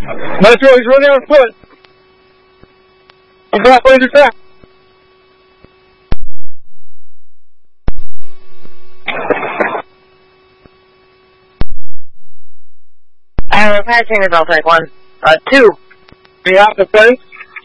Metro, he's running on foot. He's halfway to track. Passing is all type 1. 2. Behind the fence.